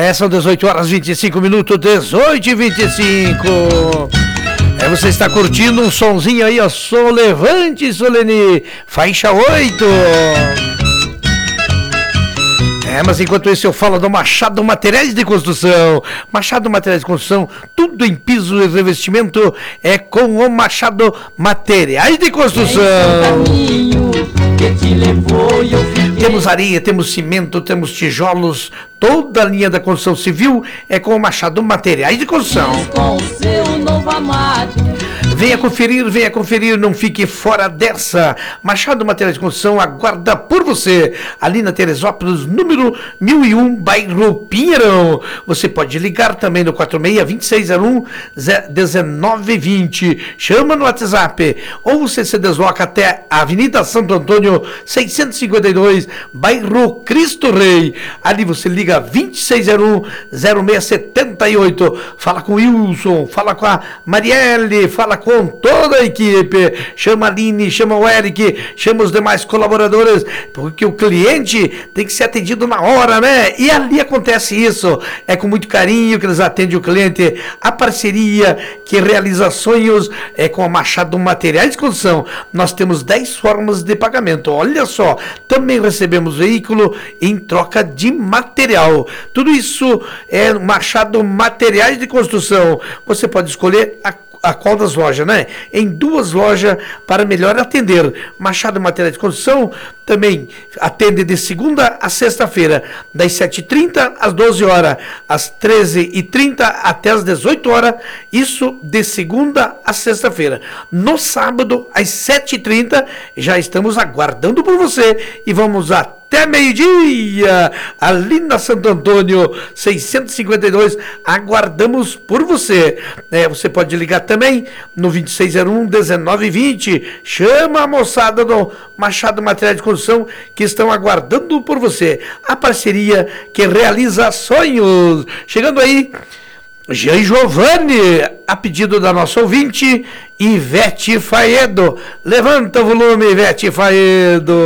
São 18 horas 25 minutos, 18 e 25. Você está curtindo um sonzinho aí, ó. Som Levante, Solene, faixa 8. Mas enquanto isso eu falo do Machado Materiais de Construção. Machado Materiais de Construção, tudo em piso e revestimento é com o Machado Materiais de Construção. Temos areia, temos cimento, temos tijolos, toda a linha da construção civil é com o Machado Materiais de Construção. Com o seu novo amado. Venha conferir, não fique fora dessa. Machado Materiais de Construção aguarda por você, ali na Teresópolis, número 1001, bairro Pinheirão. Você pode ligar também no 46-2601-1920. Chama no WhatsApp, ou você se desloca até a Avenida Santo Antônio, 652, bairro Cristo Rei. Ali você liga 2601-0678. Fala com o Wilson, fala com a Marielle, fala com toda a equipe, chama a Aline, chama o Eric, chama os demais colaboradores, porque o cliente tem que ser atendido na hora, né? E ali acontece isso, é com muito carinho que eles atendem o cliente. A parceria que realiza sonhos é com a Machado Materiais de Construção. Nós temos 10 formas de pagamento, olha só, também recebemos veículo em troca de material. Tudo isso é Machado Materiais de Construção. Você pode escolher a qual das lojas, né? Em 2 lojas para melhor atender. Machado Materiais de Construção também atende de segunda a sexta-feira, das 7h30 às 12 horas, às 13h30 até às 18 horas, isso de segunda a sexta-feira. No sábado, às 7h30, já estamos aguardando por você e vamos até meio-dia, ali na Santo Antônio, 652, aguardamos por você. Você pode ligar também no 2601-1920, chama a moçada do Machado Materiais de Construção que estão aguardando por você. A parceria que realiza sonhos. Chegando aí, Jean Giovanni, a pedido da nossa ouvinte, Ivete Faedo. Levanta o volume, Ivete Faedo.